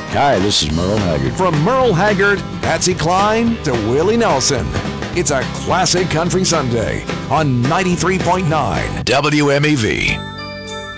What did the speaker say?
Hi, this is Merle Haggard. From Merle Haggard, Patsy Cline to Willie Nelson. It's a classic country Sunday on 93.9 WMEV.